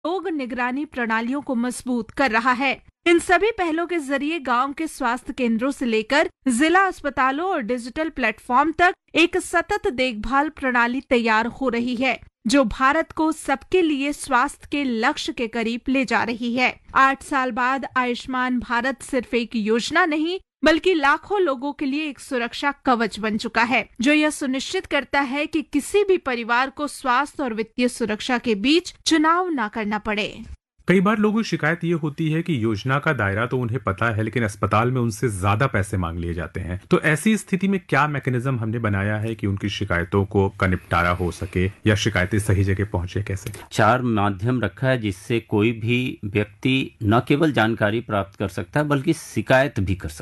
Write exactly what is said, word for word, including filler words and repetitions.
रोग निगरानी प्रणालियों को मजबूत कर रहा है। इन सभी पहलों के जरिए गांव के स्वास्थ्य केंद्रों से लेकर जिला अस्पतालों और डिजिटल प्लेटफॉर्म तक एक सतत देखभाल प्रणाली तैयार हो रही है, जो भारत को सबके लिए स्वास्थ्य के लक्ष्य के करीब ले जा रही है। आठ साल बाद आयुष्मान भारत सिर्फ एक योजना नहीं, बल्कि लाखों लोगों के लिए एक सुरक्षा कवच बन चुका है, जो यह सुनिश्चित करता है कि किसी भी परिवार को स्वास्थ्य और वित्तीय सुरक्षा के बीच चुनाव न करना पड़े। कई बार लोगों की शिकायत ये होती है कि योजना का दायरा तो उन्हें पता है, लेकिन अस्पताल में उनसे ज्यादा पैसे मांग लिए जाते हैं। तो ऐसी स्थिति में क्या मैकेनिज्म हमने बनाया है कि उनकी शिकायतों को का निपटारा हो सके या शिकायतें सही जगह पहुंचे? कैसे? चार माध्यम रखा है जिससे कोई भी व्यक्ति न केवल जानकारी प्राप्त कर सकता है बल्कि शिकायत भी कर सकता है।